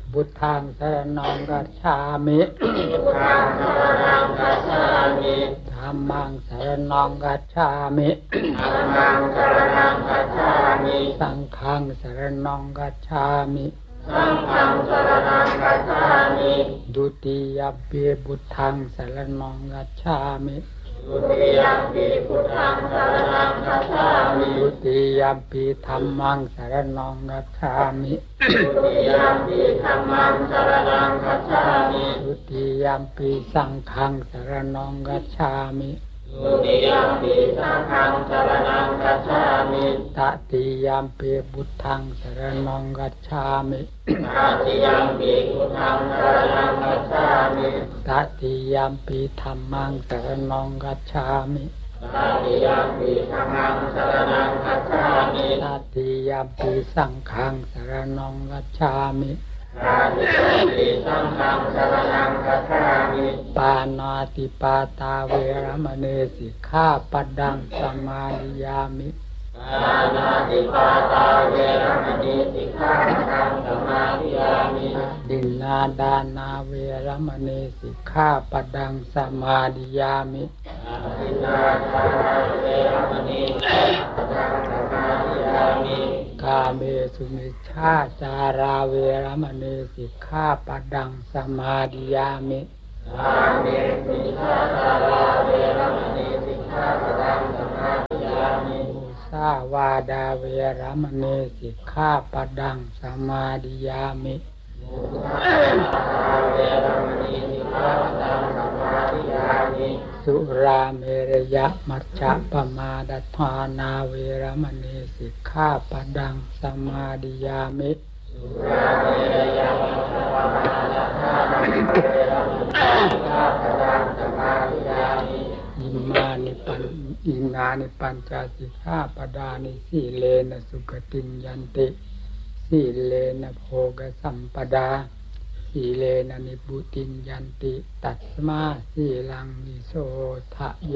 พุทธังสรณังคัจฉามิพุทธังสรณังคัจฉามิธัมมังสรณังคัจฉามิธัมมังสรณังคัจฉามิสังฆังสรณังคัจฉามิสังฆังสรณังคัจฉามิดุติยมปิพุทธังสรณังคัจฉามิดุติยมปิพุทธังสรณังคัจฉามิดุติยมปิธัมมังสรณังคัจฉามิดุติยมปิธัมมังสรณังคัจฉามิดุติยมปิสังฆังสรณังคัจฉามิดุติยมปิสังฆังสรณังคัจฉามิตติยมปิพุทธังสรณังคัจฉามิตติยมปิพุทธังสรณังคัจฉามิตติยมปิธัมมังสรณังคัจฉามิตติยมปิธัมมังสรณังคัจฉามิตติยมปิสังฆังสรณังคัจฉามิตติยมปิสังฆังสรณังคัจฉามิปานาติปาตาเวรมณีสิกขาปัดดังสมาธิยามิปานาติปาตาเวรมณีสิกขาปัดดังสมาธิยามิดินนาดานาเวรมณีสิกขาปัดดังสมาธิยามิดินนาดานาเวรมณีสิกขาปัดดังสมาธิยามิกาเมสุมิชฌาจาราเวรมณีสิกขาปัดดังสมาธิยามิกาเมสุมิชฌาจาราเวรมณีสิกขาปัดดังสมาธิยามิมุสาวาดาเวรมณีสิกขาปัดดังสมาธิยามิมุสาวาดาเวรมณีสิกขาปัดดังสมาธิยามิสุราเมรยะมัจจปมาดทานาเวรมณีสิกขาปัดดังสมาธิยามิสุราเมรยะมัจจปมาดทานาเวรมณีสิกขาปัดดังสมาธิยามิอิมานิปัญจสิกขาปดานิสีเลนะสุขติยันติสีเลนะโภคสัมปดาสีเลนะนิพุติยันติตัสมาสีลังนิโสทะเย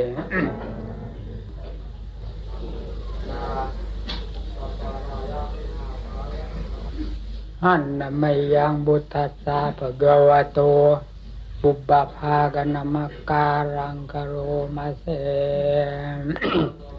หันนะมัยยังบุตตัสสะภะคะวะโตปุบบัพพากะนะมะการังกะโรมะเส